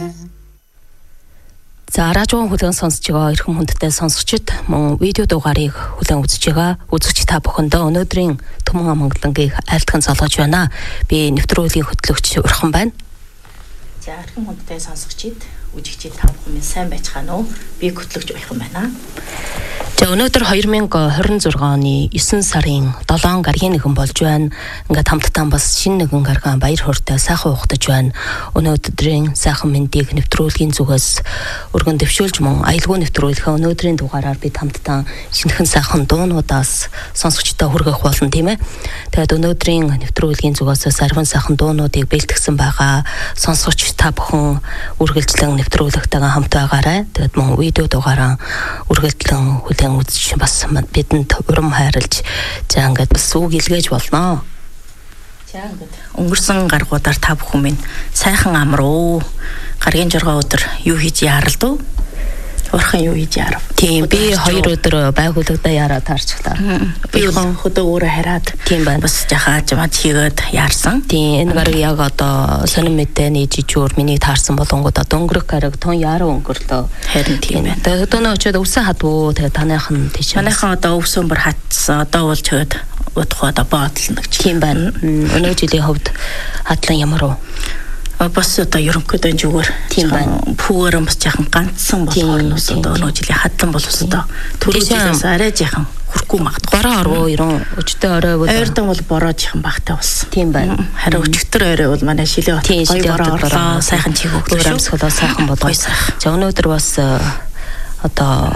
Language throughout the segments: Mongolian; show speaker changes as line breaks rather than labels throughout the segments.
За радио хүлээн сонсож байгаа эрхэм хүндтэй сонсогчид мөн видео дугаарыг хүлээн үзэж байгаа үзэгч та бүхэндээ өнөөдрийн Төмөн Амгалангийн айлтган залгаж байна. Би нэвтрүүлгийн хөтлөгч Урхан байна.
За эрхэм хүндтэй сонсогчид үзэгчид та бүхэн сайн байцгаана уу? Би хөтлөгч Урхан байна.
За өнөөдөр 2026 оны 9 сарын 7 гаргийн нэгэн болж байна. Ингээд хамтдаа бас шинэ нэгэн гаргаан баяр хууртай сайхан ухтаж байна. Өнөөдрийн сайхан мэндийг нэвтрүүлгийн зүгээс өргөн дэвшүүлж мөн аялгүй нэвтрүүлэхээ өнөөдрийн дугаараар бид хамтдаа шинэхэн сайхан дуунуудаас сонсогчдоо хүргэх болно тийм ээ. Тэгээд өнөөдрийн нэвтрүүлгийн зүгээс сарван сайхан дуунуудыг бэлтгэсэн байгаа. Сонсогч та бүхэн үргэлжлэн нэвтрүүлэгтэйгээ хамт байгаарай. Тэгээд мөн видео дугаараа үргэлжлэн хүлээн үзэж бас бидэнд урам хайрлж за ингээд бас үг илгээж болно.
За ингээд өнгөрсөн гаргуудаар та бүхэн минь сайхан амруу. Гаргийн 6 өдөр юу хийж яаралдав? Урхан юу хийж яарав?
Тийм би 2 өдөр байгууллагадаа яраад таарчлаа.
Би хөдөө өөрөө хараад
тийм байна.
Бас жахаач мад хийгээд яарсан.
Тийм энэ гараг яг одоо сонин мэдээний жижүүр миний таарсан болонгод одоо өнгөрөх гараг тун яруу өнгөрлөө.
Харин тийм байна.
Тэгээд одоо нөө очиод өвсөн хадвуу тэгээд таныхан тийш.
Таныхан одоо өвсөн бүр хатсан. Одоо бол чөөд удахгүй одоо боодлно гэж.
Тийм байна. Өнөө жилийн хувьд хадлан ямар уу?
Бас одоо ерөнхийдөө зүгээр
тийм байна.
Пүүрэн бас яхан ганцсан болохоор нь одоо өнөө жилийн хадлан бол өсөдөө түрүү жилээс арай яхан хүрхгүй магадгүй.
Бороо ороо ерөн өчтөө орой бол
ойртон бол бороо яхан багтай болсон.
Тийм байна.
Харин өчтөр орой бол манай шилээ гоё бороо орлоо. Сайхан чиг өгдөг.
Өмсгөлөө сайхан болоо. За өнөөдөр бас одоо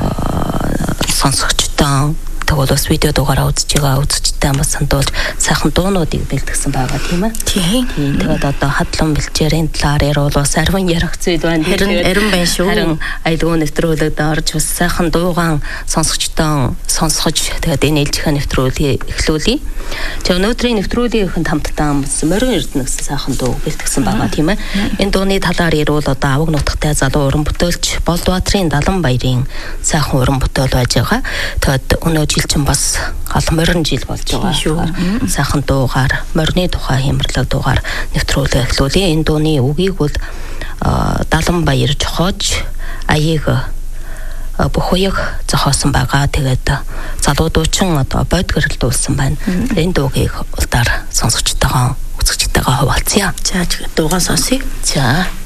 сонсогчтой тэгвэл бас видео дугаараа үзэж байгаа үзэгчтэй бас сандуулж сайхан дуунуудыг бэлтгэсэн байгаа тийм ээ.
Тийм.
Тэгээд одоо хадлан бэлчээрийн талаар ярил бас арван ярих зүйл байна.
Харин байна шүү.
Харин аялгүй нэвтрүүлэгт орж бас сайхан дуугаан сонсогчтой сонсгож тэгээд энэ ээлжийн нэвтрүүлгийг эхлүүлье. За өнөөдрийн нэвтрүүлгийнхэнд хамтдаа бас морин эрдэнэ гэсэн сайхан дуу бэлтгэсэн байгаа тийм ээ. Энэ дууны талаар ярил одоо аваг нутагтай залуу уран бүтээлч Болдбаатарын Далан баярын сайхан уран бүтээл байж байгаа. Тэгээд өнөө жилчин бас гал морин жил болж байгаа шүү. Сайхан дуугаар морины тухай хямралаг дуугаар нэвтрүүлэг эхлүүлээ. Энэ дууны үгийг бол Далан баяр жохоож аяыг бүхүйг зохиосон байгаа. Тэгээд залуу дуучин одоо бодгөрөл дуулсан байна. Энэ дуугийг улдаар сонсогчтойгоо үзэгчтэйгээ хуваалцъя.
За дуугаа сонсъё.
За